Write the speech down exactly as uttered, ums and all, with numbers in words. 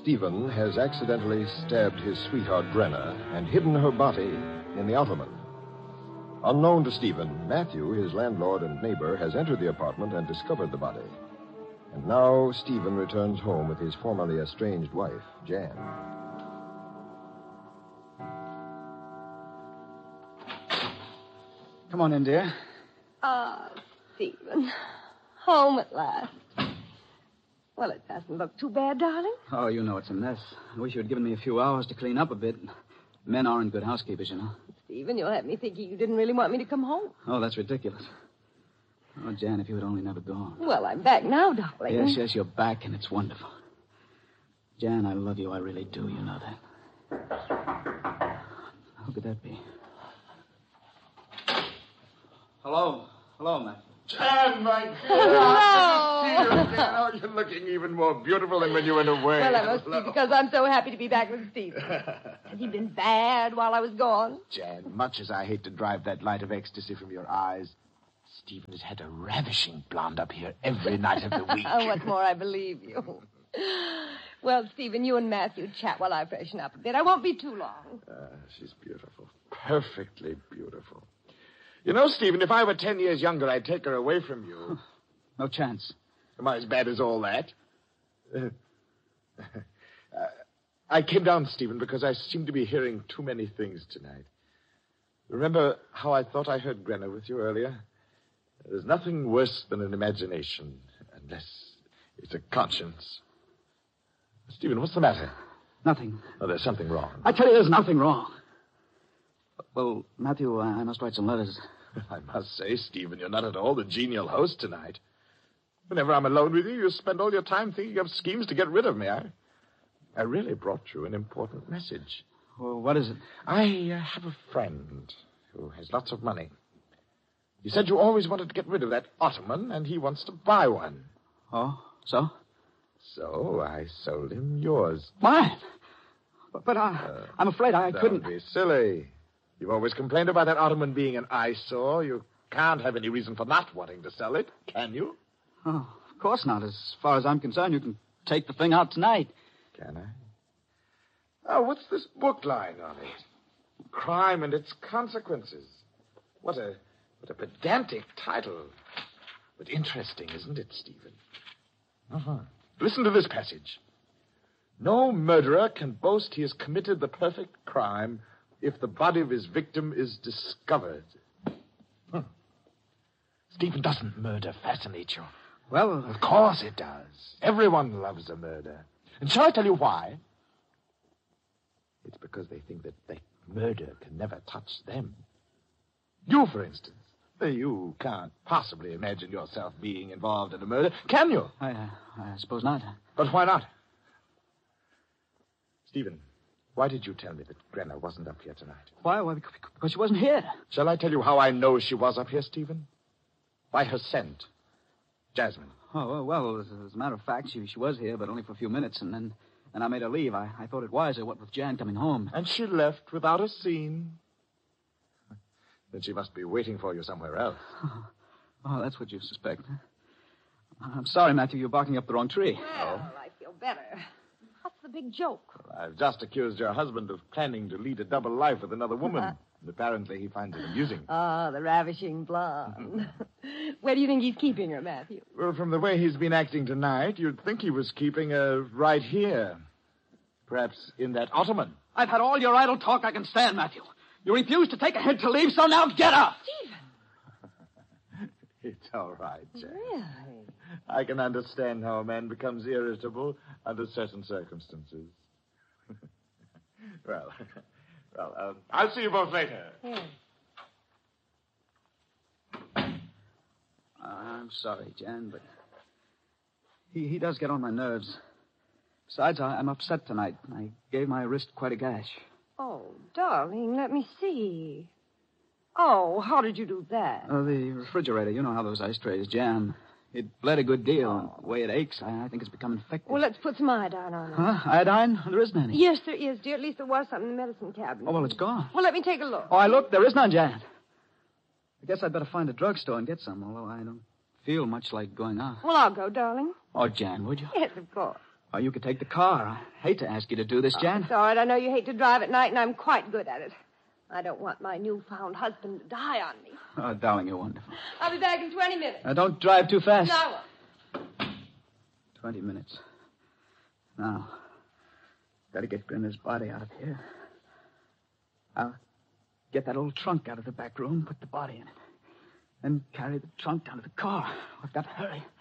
Stephen has accidentally stabbed his sweetheart, Brenna, and hidden her body in the ottoman. Unknown to Stephen, Matthew, his landlord and neighbor, has entered the apartment and discovered the body. And now Stephen returns home with his formerly estranged wife, Jan. Come on in, dear. Ah, Stephen. Home at last. Well, it doesn't look too bad, darling. Oh, you know it's a mess. I wish you had given me a few hours to clean up a bit. Men aren't good housekeepers, you know. Stephen, you'll have me thinking you didn't really want me to come home. Oh, that's ridiculous. Oh, Jan, if you had only never gone. Well, I'm back now, darling. Yes, yes, you're back, and it's wonderful. Jan, I love you. I really do. You know that. Who could that be? Hello. Hello, Matthew. Jan, my dear. Hello. Good to see you again. Oh, you're looking even more beautiful than when you went away. Well, that must be because I'm so happy to be back with Stephen. Has he been bad while I was gone? Jan, much as I hate to drive that light of ecstasy from your eyes, Stephen has had a ravishing blonde up here every night of the week. What's more, I believe you. Well, Stephen, you and Matthew chat while I freshen up a bit. I won't be too long. Uh, she's beautiful. Perfectly beautiful. You know, Stephen, if I were ten years younger, I'd take her away from you. No chance. Am I as bad as all that? Uh, uh, I came down, Stephen, because I seem to be hearing too many things tonight. Remember how I thought I heard Brenna with you earlier? There's nothing worse than an imagination, unless it's a conscience. Stephen, what's the matter? Nothing. Oh, there's something wrong. I tell you, there's nothing wrong. Well, Matthew, I must write some letters. I must say, Stephen, you're not at all the genial host tonight. Whenever I'm alone with you, you spend all your time thinking of schemes to get rid of me. I, I really brought you an important message. Well, what is it? I uh, have a friend who has lots of money. He said you always wanted to get rid of that ottoman, and he wants to buy one. Oh, so? So I sold him yours. Mine? But, but I, uh, I'm afraid I don't couldn't... Don't be silly. You've always complained about that ottoman being an eyesore. You can't have any reason for not wanting to sell it, can you? Oh, of course not. As far as I'm concerned, you can take the thing out tonight. Can I? Oh, what's this book lying on it? Crime and Its Consequences. What a, what a pedantic title. But interesting, isn't it, Stephen? Uh-huh. Listen to this passage. No murderer can boast he has committed the perfect crime if the body of his victim is discovered. Hmm. Stephen, doesn't murder fascinate you? Well, of course it does. Everyone loves a murder. And shall I tell you why? It's because they think that, that murder can never touch them. You, for instance. You can't possibly imagine yourself being involved in a murder, can you? I, uh, I suppose not. But why not? Stephen, why did you tell me that Brenna wasn't up here tonight? Why? Why? Because she wasn't here. Shall I tell you how I know she was up here, Stephen? By her scent. Jasmine. Oh, well, as, as a matter of fact, she, she was here, but only for a few minutes, and then and I made her leave. I, I thought it wiser, what with Jan coming home. And she left without a scene. Then she must be waiting for you somewhere else. Oh, oh that's what you suspect. I'm sorry, Matthew, you're barking up the wrong tree. Well, I feel better. What's the big joke? Well, I've just accused your husband of planning to lead a double life with another woman. Uh-huh. And apparently he finds it amusing. Ah, oh, the ravishing blonde. Where do you think he's keeping her, Matthew? Well, from the way he's been acting tonight, you'd think he was keeping her right here. Perhaps in that ottoman. I've had all your idle talk I can stand, Matthew. You refuse to take a hint to leave, so now get up. Stephen! It's all right, Jack. Really? I can understand how a man becomes irritable under certain circumstances. well, well, um, I'll see you both later. Yeah. I'm sorry, Jan, but he, he does get on my nerves. Besides, I, I'm upset tonight. I gave my wrist quite a gash. Oh, darling, let me see. Oh, how did you do that? Uh, the refrigerator. You know how those ice trays jam. It bled a good deal. Oh. The way it aches, I, I think it's become infected. Well, let's put some iodine on it. Huh? Iodine? There isn't any. Yes, there is, dear. At least there was some in the medicine cabinet. Oh, well, it's gone. Well, let me take a look. Oh, I looked. There is none, Jan. I guess I'd better find a drugstore and get some, although I don't feel much like going out. Well, I'll go, darling. Oh, Jan, would you? Yes, of course. Oh, you could take the car. I hate to ask you to do this, Jan. It's all right. I know you hate to drive at night, and I'm quite good at it. I don't want my newfound husband to die on me. Oh, darling, you're wonderful. I'll be back in twenty minutes. Now, don't drive too fast. No, I won't. Twenty minutes. Now, gotta get Grinner's body out of here. I'll get that old trunk out of the back room, put the body in it. Then carry the trunk down to the car. I've got to hurry.